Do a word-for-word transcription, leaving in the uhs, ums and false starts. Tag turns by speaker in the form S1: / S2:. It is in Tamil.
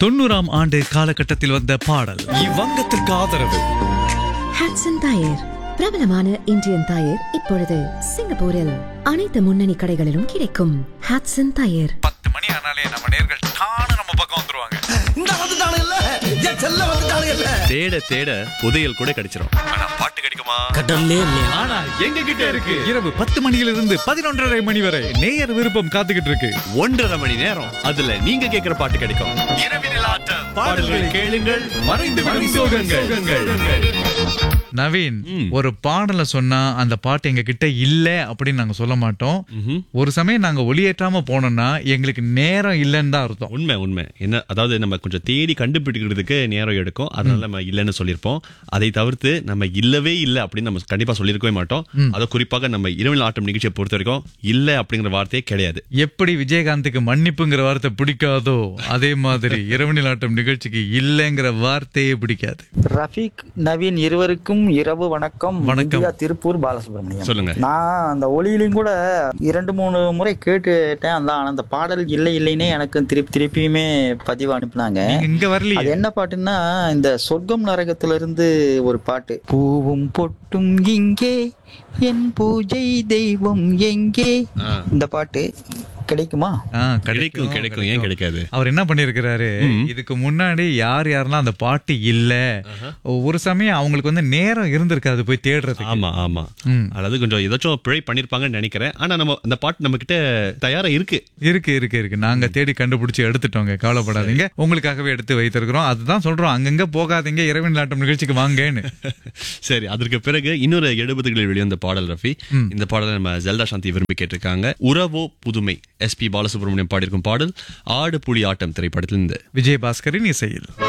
S1: தொண்ணூறாம் ஆண்டு காலகட்டத்தில் வந்த பாடல். இவ்வங்கத்திற்கு ஆதரவு
S2: ஹட்சன் டயர், பிரபலமான இந்தியன் டயர். இப்பொழுது சிங்கப்பூரில் அனைத்து முன்னணி கடைகளிலும் கிடைக்கும். ஹட்சன் டயர்.
S1: பத்து மணி ஆனாலே நம்ம நேர்கள் தானே நம்ம பக்கம் வந்துருவாங்க.
S3: தேட தேட புதையல் கூட கிடைச்சிரும். ஆனா பாட்டு கிடைக்குமா?
S1: கடல்லே இல்லையா? ஆனா எங்க கிட்ட இருக்கு. இரவு பத்து மணியிலிருந்து பதினொன்றரை மணி வரை நேயர் விருப்பம் காத்துக்கிட்டு இருக்கு.
S3: ஒன்றரை மணி நேரம் அதுல நீங்க கேட்கிற பாட்டு கிடைக்கும். இரவினில் ஆட்டம், பாடல்களை கேளுங்கள், மறைந்து விடும் சோகங்கள்.
S1: நவீன், ஒரு பாடல சொன்னா அந்த பாட்டு எங்க கிட்ட இல்ல அப்படின்னு நாங்க சொல்ல மாட்டோம். ஒரு சமயம் நாங்க ஒளியேற்றாம போனோம்னா எங்களுக்கு நேரம் இல்லன்னு தான் அர்த்தம்.
S3: உண்மை உண்மை என்ன, அதாவது நம்ம கொஞ்சம் தேடி கண்டுபிடிக்கிறதுக்கு நேரம் எடுக்கும். அதனால நம்ம இல்லன்னு சொல்லியிருப்போம். அதை தவிர்த்து நம்ம இல்லவே இல்லை அப்படின்னு நம்ம கண்டிப்பா சொல்லியிருக்கவே மாட்டோம். அதை குறிப்பாக நம்ம இரவில் ஆட்டம் நிகழ்ச்சியை பொறுத்த வரைக்கும் இல்ல அப்படிங்கிற வார்த்தையே கிடையாது.
S1: எப்படி விஜயகாந்துக்கு மன்னிப்புங்கிற வார்த்தை பிடிக்காதோ அதே மாதிரி இரவில் ஆட்டம் நிகழ்ச்சிக்கு இல்லங்கிற வார்த்தையே பிடிக்காது.
S4: ரஃபீக், நவீன் இருவருக்கும் இரவு வணக்கம்.
S1: வணக்கம்.
S4: திருப்பூர் பாலசுப்ரமணியம்.
S3: சொல்லுங்க.
S4: நான் அந்த ஒளியிலையும் கூட இரண்டு மூணு முறை கேட்டுட்டேன். அந்த அந்த பாடல் இல்லை இல்லைன்னே எனக்கு திருப்பி திருப்பியுமே பதிவு அனுப்புனாங்க.
S1: இங்க வரல.
S4: அது என்ன பாட்டுன்னா, இந்த சொர்க்கம் நரகத்துல இருந்து ஒரு பாட்டு. பூவும் பொட்டும் இங்கே, என் பூஜை தெய்வம் எங்கே. இந்த பாட்டு கிடைக்குமா?
S3: கிடைக்கும் கிடைக்கும் ஏன் கிடைக்காது?
S1: அவர் என்ன பண்ணிருக்கிறாரு, இதுக்கு முன்னாடி யார் யாரெல்லாம் அந்த பாட்டு இல்ல, ஒரு சமயம் அவங்களுக்கு வந்து நேரம் இருந்திருக்காது போய் தேடுறது.
S3: ஆமா ஆமா, அதாவது கொஞ்சம் ஏதாச்சும் பிழை பண்ணிருப்பாங்கன்னு நினைக்கிறேன். ஆனா நம்ம அந்த பாட்டு நம்ம கிட்ட தயாரா இருக்கு
S1: இருக்கு இருக்கு இருக்கு நாங்க தேடி கண்டுபிடிச்சு எடுத்துட்டோங்க. கவலைப்படாதீங்க, உங்களுக்காகவே எடுத்து வைத்திருக்கிறோம். அதுதான் சொல்றோம், அங்கங்க போகாதீங்க, இரவின் ஆட்டம் நிகழ்ச்சிக்கு வாங்கன்னு.
S3: சரி, அதற்கு பிறகு இன்னொரு எழுபதுகளில் வெளிவந்த பாடல் ரஃபி. இந்த பாடலை நம்ம ஜெல்டா சாந்தி விரும்பி கேட்டிருக்காங்க. உறவோ புதுமை, எஸ் பி பாலசுப்ரமணியம் பாடியிருக்கும் பாடல் ஆடு புலி ஆட்டம் திரைப்படத்தில் இருந்து.
S1: விஜயபாஸ்கரின் இசையில்.